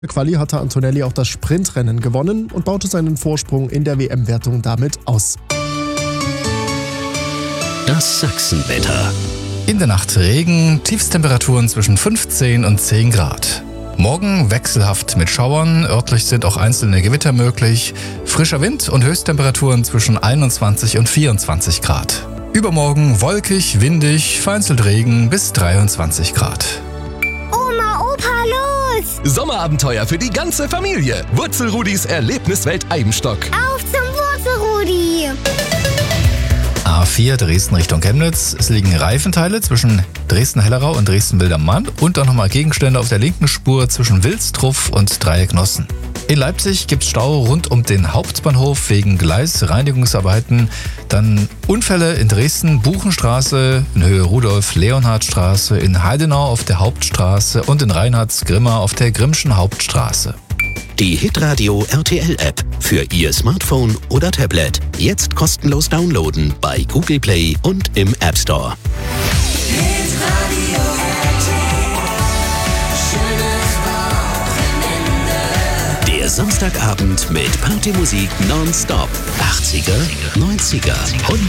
Quali hatte Antonelli auch das Sprintrennen gewonnen und baute seinen Vorsprung in der WM-Wertung damit aus. Das Sachsenwetter. In der Nacht Regen, Tiefstemperaturen zwischen 15 und 10 Grad. Morgen wechselhaft mit Schauern, örtlich sind auch einzelne Gewitter möglich. Frischer Wind und Höchsttemperaturen zwischen 21 und 24 Grad. Übermorgen wolkig, windig, vereinzelt Regen bis 23 Grad. Oma, Opa, los! Sommerabenteuer für die ganze Familie. Wurzelrudis Erlebniswelt Eibenstock. Auf zum Wurzelrudi! A4 Dresden Richtung Chemnitz. Es liegen Reifenteile zwischen Dresden-Hellerau und Dresden-Wildermann und dann nochmal Gegenstände auf der linken Spur zwischen Wilstruff und Dreiecknossen. In Leipzig gibt es Stau rund um den Hauptbahnhof wegen Gleisreinigungsarbeiten. Dann Unfälle in Dresden, Buchenstraße in Höhe Rudolf-Leonhard-Straße, in Heidenau auf der Hauptstraße und in Reinhardsgrimma auf der Grimmschen Hauptstraße. Die Hitradio RTL App für Ihr Smartphone oder Tablet. Jetzt kostenlos downloaden bei Google Play und im App Store. Hitradio RTL, schönes Wochenende. Der Samstagabend mit Partymusik nonstop. 80er, 90er und